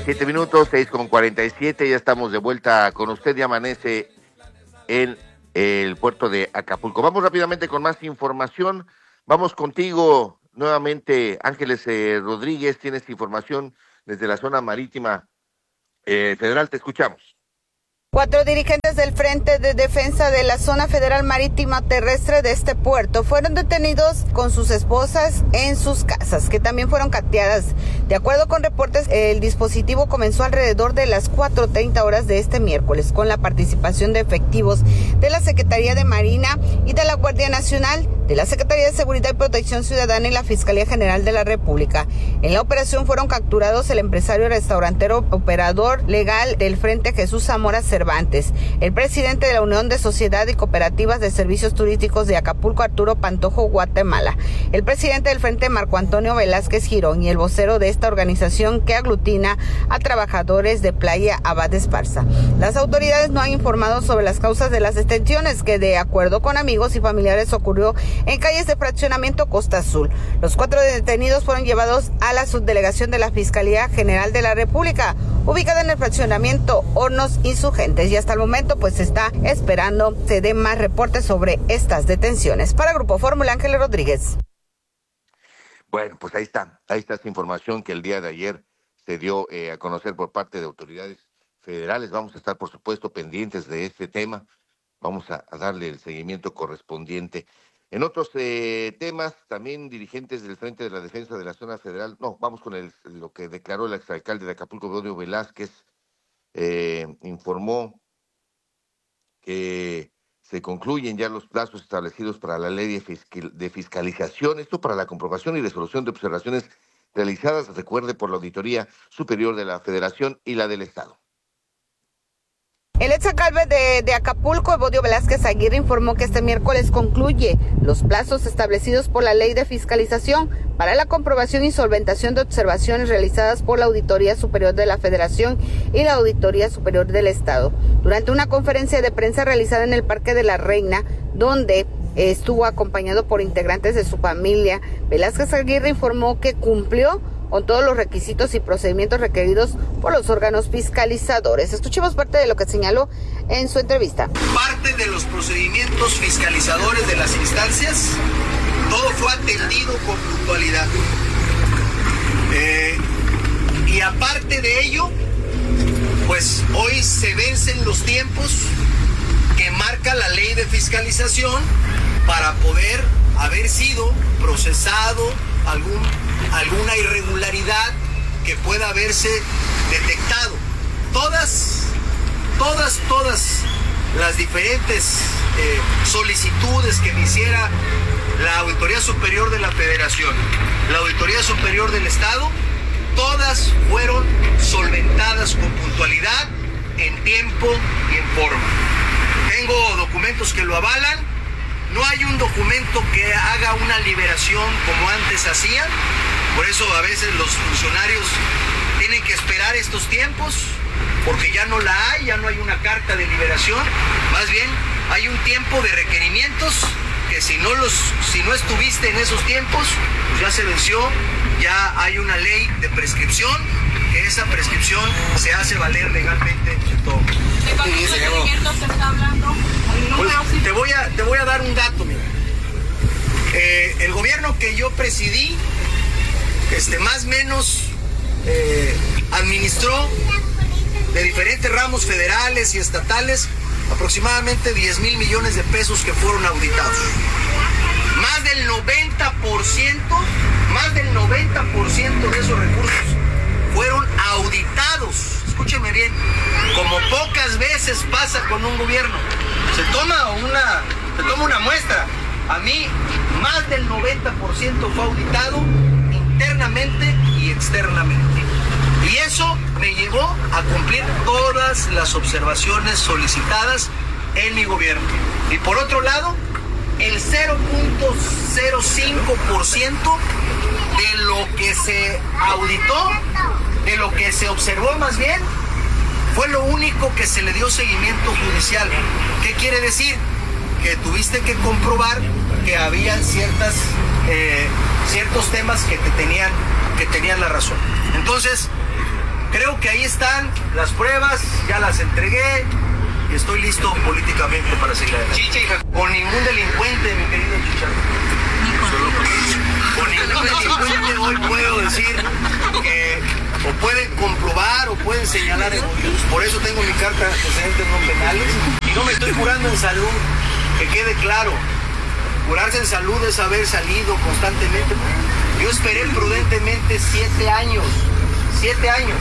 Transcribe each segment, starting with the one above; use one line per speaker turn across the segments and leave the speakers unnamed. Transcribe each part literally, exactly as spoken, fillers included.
siete minutos, seis con cuarenta y siete, ya estamos de vuelta con usted y amanece en el puerto de Acapulco. Vamos rápidamente con más información. Vamos contigo nuevamente, Ángeles eh, Rodríguez, tienes información desde la zona marítima eh, federal, te escuchamos.
Cuatro dirigentes del Frente de Defensa de la Zona Federal Marítima Terrestre de este puerto fueron detenidos con sus esposas en sus casas, que también fueron cateadas. De acuerdo con reportes, el dispositivo comenzó alrededor de las cuatro treinta horas de este miércoles, con la participación de efectivos de la Secretaría de Marina y de la Guardia Nacional, de la Secretaría de Seguridad y Protección Ciudadana y la Fiscalía General de la República. En la operación fueron capturados el empresario restaurantero operador legal del Frente Jesús Zamora Cervantes, el presidente de la Unión de Sociedad y Cooperativas de Servicios Turísticos de Acapulco, Arturo Pantojo, Guatemala, el presidente del Frente, Marco Antonio Velázquez Girón, y el vocero de esta organización que aglutina a trabajadores de Playa Abad Esparza. Las autoridades no han informado sobre las causas de las detenciones, que de acuerdo con amigos y familiares ocurrió en calles de fraccionamiento Costa Azul. Los cuatro detenidos fueron llevados a la subdelegación de la Fiscalía General de la República, ubicada en el fraccionamiento Hornos Insurgentes, y hasta el momento pues se está esperando se den más reportes sobre estas detenciones. Para Grupo Fórmula, Ángeles Rodríguez.
Bueno, pues ahí está, ahí está esta información que el día de ayer se dio eh, a conocer por parte de autoridades federales. Vamos a estar, por supuesto, pendientes de este tema. Vamos a, a darle el seguimiento correspondiente. En otros eh, temas, también dirigentes del Frente de la Defensa de la Zona Federal, no, vamos con el, lo que declaró el exalcalde de Acapulco, Claudio Velázquez, eh, informó que se concluyen ya los plazos establecidos para la ley de, fiscal, de fiscalización, esto para la comprobación y resolución de observaciones realizadas, recuerde, por la Auditoría Superior de la Federación y la del Estado.
El exalcalde de, de Acapulco, Evodio Velázquez Aguirre, informó que este miércoles concluye los plazos establecidos por la ley de fiscalización para la comprobación y solventación de observaciones realizadas por la Auditoría Superior de la Federación y la Auditoría Superior del Estado. Durante una conferencia de prensa realizada en el Parque de la Reina, donde estuvo acompañado por integrantes de su familia, Velázquez Aguirre informó que cumplió con todos los requisitos y procedimientos requeridos por los órganos fiscalizadores. Escuchemos parte de lo que señaló en su entrevista.
Parte de los procedimientos fiscalizadores de las instancias, todo fue atendido con puntualidad. Eh, y aparte de ello, pues hoy se vencen los tiempos que marca la ley de fiscalización para poder haber sido procesado algún, alguna irregularidad que pueda haberse detectado. Todas, todas, todas las diferentes eh, solicitudes que me hiciera la Auditoría Superior de la Federación, la Auditoría Superior del Estado, todas fueron solventadas con puntualidad, en tiempo y en forma. Tengo documentos que lo avalan. No hay un documento que haga una liberación como antes hacían. Por eso a veces los funcionarios tienen que esperar estos tiempos, porque ya no la hay, ya no hay una carta de liberación. Más bien hay un tiempo de requerimientos que si no, los, si no estuviste en esos tiempos, pues ya se venció. Ya hay una ley de prescripción, que esa prescripción se hace valer legalmente en todo.
¿De cuántos requerimientos se está hablando?
Pues, te, voy a, te voy a dar un dato, mira. Eh, el gobierno que yo presidí, este, más o menos eh, administró de diferentes ramos federales y estatales aproximadamente diez mil millones de pesos que fueron auditados. Más del noventa por ciento, más del noventa por ciento de esos recursos fueron auditados. Escúcheme bien, como pocas veces pasa con un gobierno. Se toma una, se toma una muestra. A mí, más del noventa por ciento fue auditado internamente y externamente. Y eso me llevó a cumplir todas las observaciones solicitadas en mi gobierno. Y por otro lado, el cero punto cero cinco por ciento de lo que se auditó, de lo que se observó más bien, fue lo único que se le dio seguimiento judicial. ¿Qué quiere decir? Que tuviste que comprobar que había ciertas, eh, ciertos temas que te tenían, que tenían la razón. Entonces, Creo que ahí están las pruebas, ya las entregué y estoy listo políticamente para seguir adelante. Con ningún delincuente, mi querido Chicharro. Con ningún delincuente hoy puedo decir que o pueden comprobar o pueden señalar enemigos. Por eso tengo mi carta de antecedentes no penales y no me estoy jurando en salud, que quede claro. Jurarse en salud es haber salido constantemente. Yo esperé prudentemente siete años, siete años,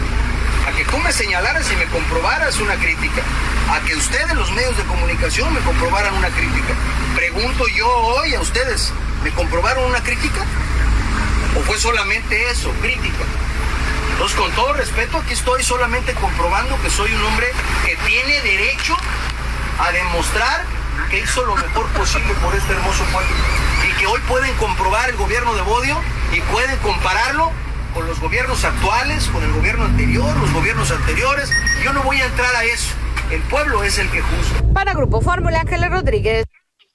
a que tú me señalaras y me comprobaras una crítica, a que ustedes, los medios de comunicación, me comprobaran una crítica. Pregunto yo hoy a ustedes, ¿me comprobaron una crítica? ¿O fue solamente eso, crítica? Entonces, con todo respeto, aquí estoy solamente comprobando que soy un hombre que tiene derecho a demostrar que hizo lo mejor posible por este hermoso pueblo. Y que hoy pueden comprobar el gobierno de Bodio y pueden compararlo con los gobiernos actuales, con el gobierno anterior, los gobiernos anteriores. Yo no voy a entrar a eso. El pueblo es el que juzga.
Para Grupo Fórmula, Ángela Rodríguez.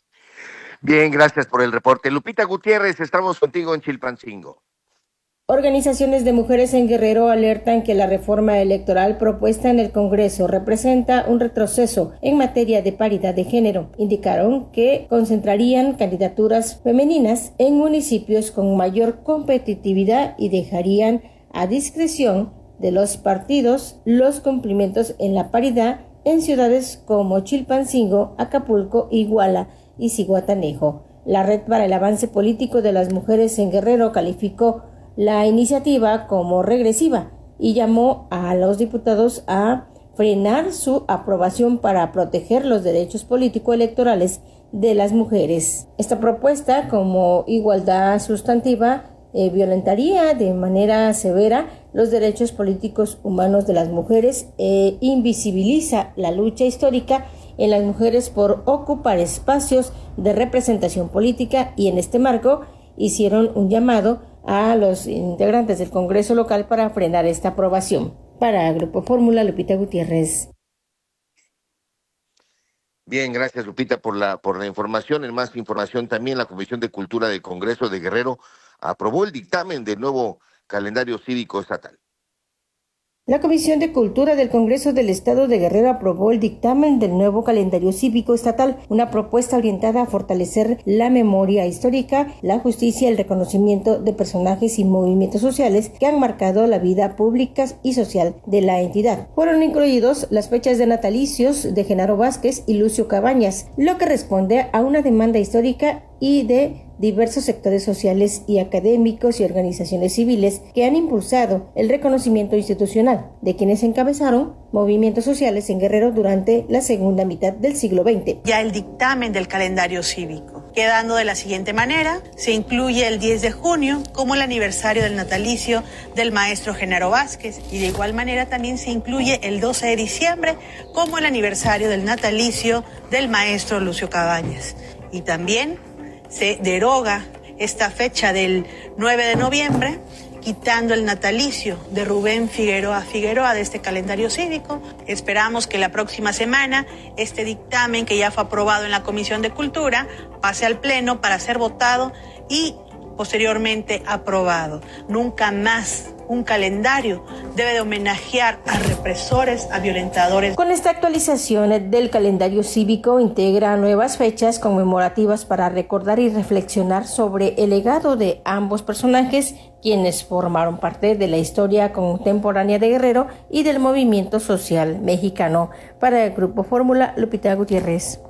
Bien, gracias por el reporte. Lupita Gutiérrez, estamos contigo en Chilpancingo.
Organizaciones de mujeres en Guerrero alertan que la reforma electoral propuesta en el Congreso representa un retroceso en materia de paridad de género. Indicaron que concentrarían candidaturas femeninas en municipios con mayor competitividad y dejarían a discreción de los partidos los cumplimientos en la paridad en ciudades como Chilpancingo, Acapulco, Iguala y Zihuatanejo. La Red para el Avance Político de las Mujeres en Guerrero calificó la iniciativa como regresiva y llamó a los diputados a frenar su aprobación para proteger los derechos político-electorales de las mujeres. Esta propuesta, como igualdad sustantiva, eh, violentaría de manera severa los derechos políticos humanos de las mujeres e invisibiliza la lucha histórica en las mujeres por ocupar espacios de representación política y en este marco hicieron un llamado a los integrantes del Congreso local para frenar esta aprobación. Para Grupo Fórmula, Lupita Gutiérrez.
Bien, gracias Lupita por la por la información. En más información también la Comisión de Cultura del Congreso de Guerrero aprobó el dictamen del nuevo calendario cívico estatal.
La Comisión de Cultura del Congreso del Estado de Guerrero aprobó el dictamen del nuevo calendario cívico estatal, una propuesta orientada a fortalecer la memoria histórica, la justicia y el reconocimiento de personajes y movimientos sociales que han marcado la vida pública y social de la entidad. Fueron incluidos las fechas de natalicios de Genaro Vázquez y Lucio Cabañas, lo que responde a una demanda histórica y de diversos sectores sociales y académicos y organizaciones civiles que han impulsado el reconocimiento institucional de quienes encabezaron movimientos sociales en Guerrero durante la segunda mitad del siglo veinte.
Ya el dictamen del calendario cívico, quedando de la siguiente manera: se incluye el diez de junio como el aniversario del natalicio del maestro Genaro Vázquez y de igual manera también se incluye el doce de diciembre como el aniversario del natalicio del maestro Lucio Cabañas. Y también se deroga esta fecha del nueve de noviembre, quitando el natalicio de Rubén Figueroa Figueroa de este calendario cívico. Esperamos que la próxima semana este dictamen, que ya fue aprobado en la Comisión de Cultura, pase al Pleno para ser votado y posteriormente aprobado. Nunca más un calendario debe de homenajear a represores, a violentadores.
Con esta actualización del calendario cívico integra nuevas fechas conmemorativas para recordar y reflexionar sobre el legado de ambos personajes, quienes formaron parte de la historia contemporánea de Guerrero y del movimiento social mexicano. Para el Grupo Fórmula, Lupita Gutiérrez.